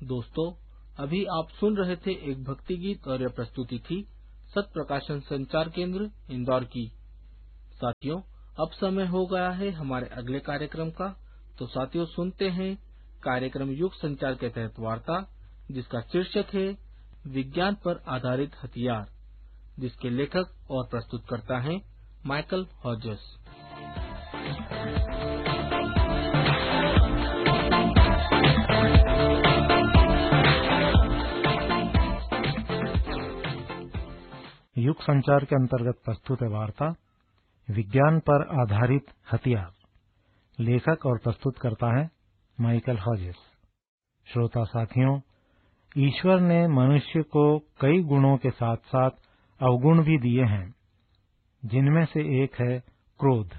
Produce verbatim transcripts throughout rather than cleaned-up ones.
दोस्तों, अभी आप सुन रहे थे एक भक्ति गीत और यह प्रस्तुति थी सत प्रकाशन संचार केंद्र इंदौर की। साथियों, अब समय हो गया है हमारे अगले कार्यक्रम का। तो साथियों, सुनते हैं कार्यक्रम युग संचार के तहत वार्ता, जिसका शीर्षक है विज्ञान पर आधारित हथियार, जिसके लेखक और प्रस्तुतकर्ता हैं माइकल हॉजेस। युग संचार के अंतर्गत प्रस्तुत है वार्ता विज्ञान पर आधारित हथियार। लेखक और प्रस्तुत करता है माइकल हॉजेस। श्रोता साथियों, ईश्वर ने मनुष्य को कई गुणों के साथ साथ अवगुण भी दिए हैं, जिनमें से एक है क्रोध।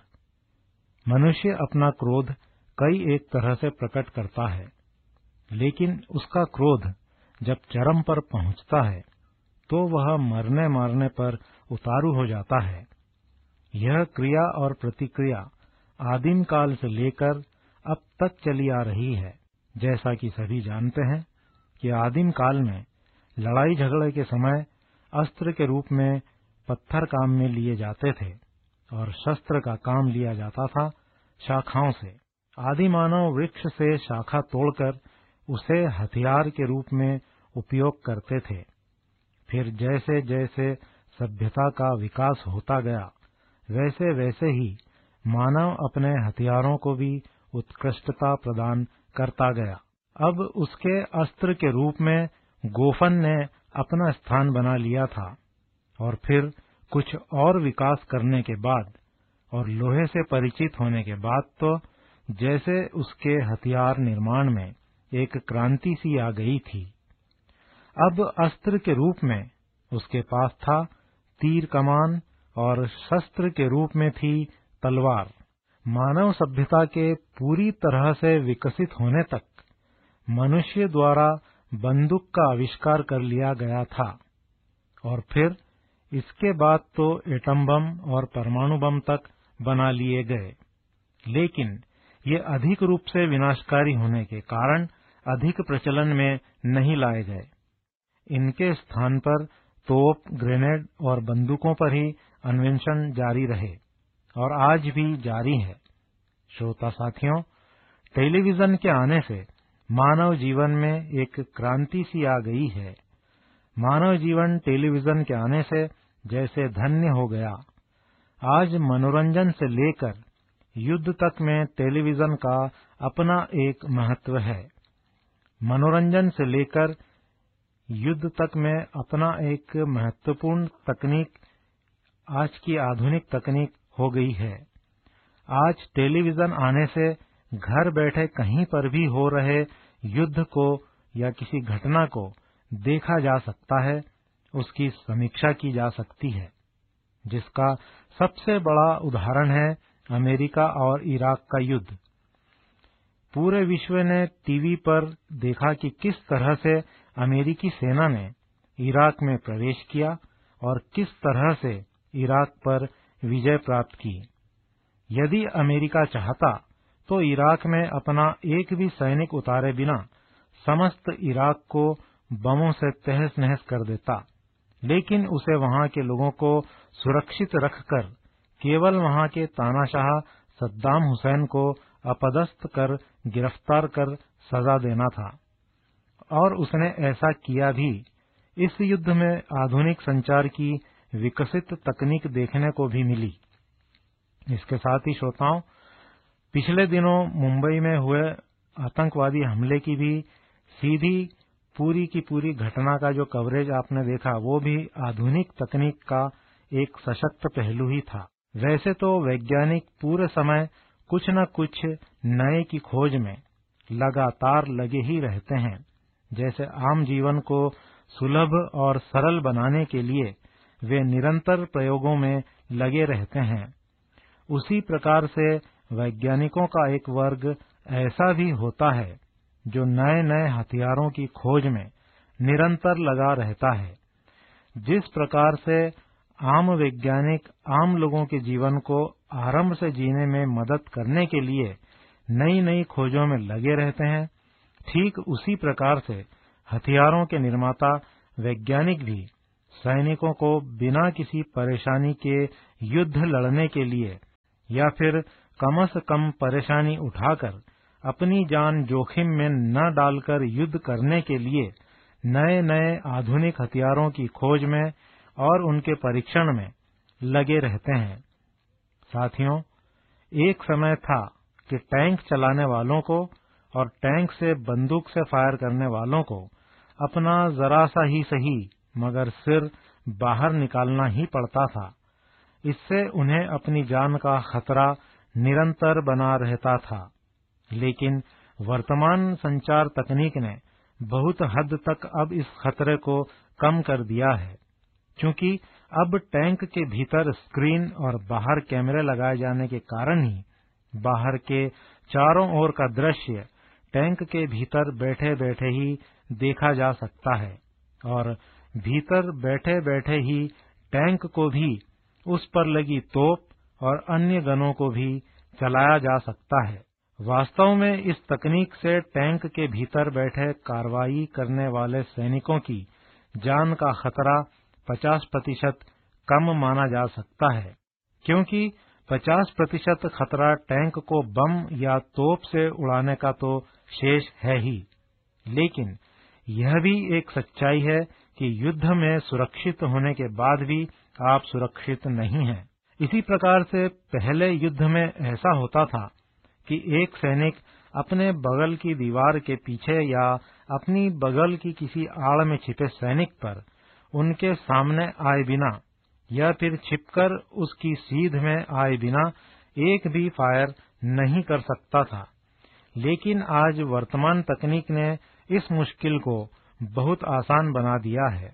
मनुष्य अपना क्रोध कई एक तरह से प्रकट करता है, लेकिन उसका क्रोध जब चरम पर पहुंचता है तो वह मरने मारने पर उतारू हो जाता है। यह क्रिया और प्रतिक्रिया आदिम काल से लेकर अब तक चली आ रही है। जैसा कि सभी जानते हैं कि आदिम काल में लड़ाई झगड़े के समय अस्त्र के रूप में पत्थर काम में लिए जाते थे और शस्त्र का काम लिया जाता था शाखाओं से। आदि मानव वृक्ष से शाखा तोड़कर उसे हथियार के रूप में उपयोग करते थे। फिर जैसे जैसे सभ्यता का विकास होता गया, वैसे वैसे ही मानव अपने हथियारों को भी उत्कृष्टता प्रदान करता गया। अब उसके अस्त्र के रूप में गोफन ने अपना स्थान बना लिया था और फिर कुछ और विकास करने के बाद और लोहे से परिचित होने के बाद तो जैसे उसके हथियार निर्माण में एक क्रांति सी आ गई थी। अब अस्त्र के रूप में उसके पास था तीर कमान और शस्त्र के रूप में थी तलवार। मानव सभ्यता के पूरी तरह से विकसित होने तक मनुष्य द्वारा बंदूक का आविष्कार कर लिया गया था और फिर इसके बाद तो एटम बम और परमाणु बम तक बना लिए गए, लेकिन ये अधिक रूप से विनाशकारी होने के कारण अधिक प्रचलन में नहीं लाए गए। इनके स्थान पर तोप, ग्रेनेड और बंदूकों पर ही अन्वेषण जारी रहे और आज भी जारी है। श्रोता साथियों, टेलीविजन के आने से मानव जीवन में एक क्रांति सी आ गई है। मानव जीवन टेलीविजन के आने से जैसे धन्य हो गया। आज मनोरंजन से लेकर युद्ध तक में टेलीविजन का अपना एक महत्व है। मनोरंजन से लेकर युद्ध तक में अपना एक महत्वपूर्ण तकनीक आज की आधुनिक तकनीक हो गई है। आज टेलीविजन आने से घर बैठे कहीं पर भी हो रहे युद्ध को या किसी घटना को देखा जा सकता है, उसकी समीक्षा की जा सकती है, जिसका सबसे बड़ा उदाहरण है अमेरिका और इराक का युद्ध। पूरे विश्व ने टीवी पर देखा कि किस तरह से अमेरिकी सेना ने इराक में प्रवेश किया और किस तरह से इराक पर विजय प्राप्त की। यदि अमेरिका चाहता तो इराक में अपना एक भी सैनिक उतारे बिना समस्त इराक को बमों से तहस नहस कर देता, लेकिन उसे वहां के लोगों को सुरक्षित रखकर केवल वहां के तानाशाह सद्दाम हुसैन को अपदस्थ कर गिरफ्तार कर सजा देना था, और उसने ऐसा किया भी। इस युद्ध में आधुनिक संचार की विकसित तकनीक देखने को भी मिली। इसके साथ ही श्रोताओं, पिछले दिनों मुंबई में हुए आतंकवादी हमले की भी सीधी पूरी की पूरी घटना का जो कवरेज आपने देखा, वो भी आधुनिक तकनीक का एक सशक्त पहलू ही था। वैसे तो वैज्ञानिक पूरे समय कुछ न कुछ नए की खोज में लगातार लगे ही रहते हैं। जैसे आम जीवन को सुलभ और सरल बनाने के लिए वे निरंतर प्रयोगों में लगे रहते हैं, उसी प्रकार से वैज्ञानिकों का एक वर्ग ऐसा भी होता है जो नए नए हथियारों की खोज में निरंतर लगा रहता है। जिस प्रकार से आम वैज्ञानिक आम लोगों के जीवन को आरंभ से जीने में मदद करने के लिए नई नई खोजों में लगे रहते हैं, ठीक उसी प्रकार से हथियारों के निर्माता वैज्ञानिक भी सैनिकों को बिना किसी परेशानी के युद्ध लड़ने के लिए या फिर कम से कम परेशानी उठाकर अपनी जान जोखिम में न डालकर युद्ध करने के लिए नए नए आधुनिक हथियारों की खोज में और उनके परीक्षण में लगे रहते हैं। साथियों, एक समय था कि टैंक चलाने वालों को और टैंक से बंदूक से फायर करने वालों को अपना जरा सा ही सही मगर सिर बाहर निकालना ही पड़ता था। इससे उन्हें अपनी जान का खतरा निरंतर बना रहता था। लेकिन वर्तमान संचार तकनीक ने बहुत हद तक अब इस खतरे को कम कर दिया है, क्योंकि अब टैंक के भीतर स्क्रीन और बाहर कैमरे लगाए जाने के कारण ही बाहर के चारों ओर का दृश्य टैंक के भीतर बैठे बैठे ही देखा जा सकता है और भीतर बैठे बैठे ही टैंक को भी, उस पर लगी तोप और अन्य गनों को भी चलाया जा सकता है। वास्तव में इस तकनीक से टैंक के भीतर बैठे कार्रवाई करने वाले सैनिकों की जान का खतरा पचास प्रतिशत कम माना जा सकता है, क्योंकि पचास प्रतिशत खतरा टैंक को बम या तोप से उड़ाने का तो शेष है ही, लेकिन यह भी एक सच्चाई है कि युद्ध में सुरक्षित होने के बाद भी आप सुरक्षित नहीं हैं। इसी प्रकार से पहले युद्ध में ऐसा होता था कि एक सैनिक अपने बगल की दीवार के पीछे या अपनी बगल की किसी आड़ में छिपे सैनिक पर उनके सामने आए बिना या फिर छिपकर उसकी सीध में आए बिना एक भी फायर नहीं कर सकता था। लेकिन आज वर्तमान तकनीक ने इस मुश्किल को बहुत आसान बना दिया है।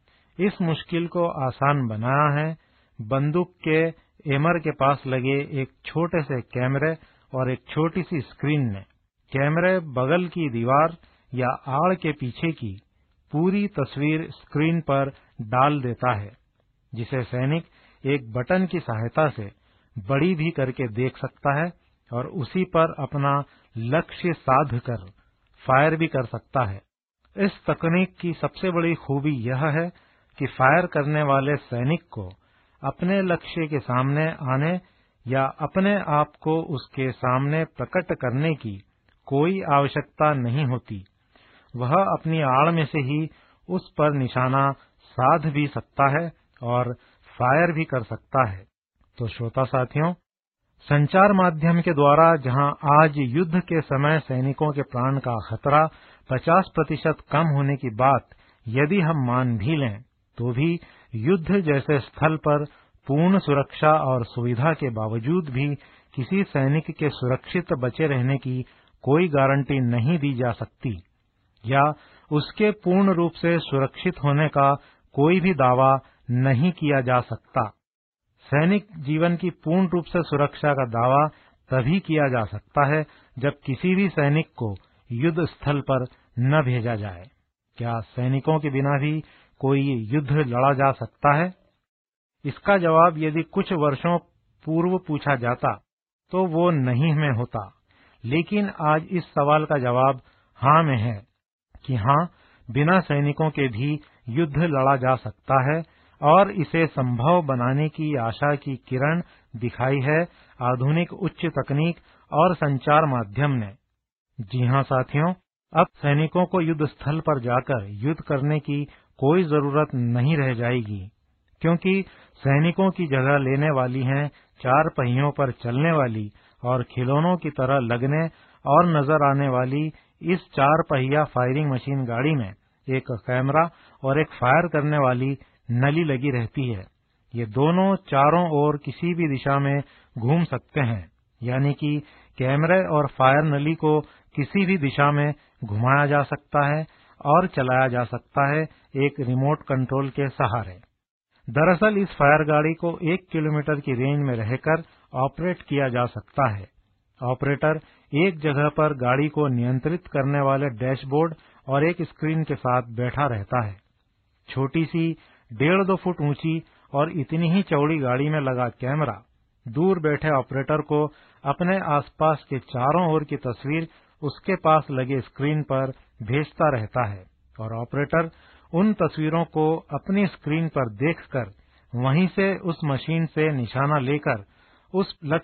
इस मुश्किल को आसान बनाया है बंदूक के एमर के पास लगे एक छोटे से कैमरे और एक छोटी सी स्क्रीन ने। कैमरे बगल की दीवार या आड़ के पीछे की पूरी तस्वीर स्क्रीन पर डाल देता है, जिसे सैनिक एक बटन की सहायता से बड़ी भी करके देख सकता है और उसी पर अपना लक्ष्य साध कर फायर भी कर सकता है। इस तकनीक की सबसे बड़ी खूबी यह है कि फायर करने वाले सैनिक को अपने लक्ष्य के सामने आने या अपने आप को उसके सामने प्रकट करने की कोई आवश्यकता नहीं होती। वह अपनी आड़ में से ही उस पर निशाना साध भी सकता है और फायर भी कर सकता है। तो श्रोता साथियों, संचार माध्यम के द्वारा जहां आज युद्ध के समय सैनिकों के प्राण का खतरा पचास प्रतिशत कम होने की बात यदि हम मान भी लें, तो भी युद्ध जैसे स्थल पर पूर्ण सुरक्षा और सुविधा के बावजूद भी किसी सैनिक के सुरक्षित बचे रहने की कोई गारंटी नहीं दी जा सकती या उसके पूर्ण रूप से सुरक्षित होने का कोई भी दावा नहीं किया जा सकता। सैनिक जीवन की पूर्ण रूप से सुरक्षा का दावा तभी किया जा सकता है जब किसी भी सैनिक को युद्ध स्थल पर न भेजा जाए। क्या सैनिकों के बिना भी कोई युद्ध लड़ा जा सकता है? इसका जवाब यदि कुछ वर्षों पूर्व पूछा जाता तो वो नहीं में होता, लेकिन आज इस सवाल का जवाब हाँ में है कि हाँ, बिना सैनिकों के भी युद्ध लड़ा जा सकता है और इसे संभव बनाने की आशा की किरण दिखाई है आधुनिक उच्च तकनीक और संचार माध्यम ने। जी हाँ साथियों, अब सैनिकों को युद्ध स्थल पर जाकर युद्ध करने की कोई जरूरत नहीं रह जाएगी, क्योंकि सैनिकों की जगह लेने वाली हैं चार पहियों पर चलने वाली और खिलौनों की तरह लगने और नजर आने वाली इस चार पहिया फायरिंग मशीन गाड़ी में एक कैमरा और एक फायर करने वाली नली लगी रहती है। ये दोनों चारों ओर किसी भी दिशा में घूम सकते हैं, यानी कि कैमरे और फायर नली को किसी भी दिशा में घुमाया जा सकता है और चलाया जा सकता है एक रिमोट कंट्रोल के सहारे। दरअसल इस फायर गाड़ी को एक किलोमीटर की रेंज में रहकर ऑपरेट किया जा सकता है। ऑपरेटर एक जगह पर गाड़ी को नियंत्रित करने वाले डैशबोर्ड और एक स्क्रीन के साथ बैठा रहता है। छोटी सी डेढ़ दो फुट ऊंची और इतनी ही चौड़ी गाड़ी में लगा कैमरा दूर बैठे ऑपरेटर को अपने आसपास के चारों ओर की तस्वीर उसके पास लगे स्क्रीन पर भेजता रहता है और ऑपरेटर उन तस्वीरों को अपनी स्क्रीन पर देखकर वहीं से उस मशीन से निशाना लेकर उस लक्ष्य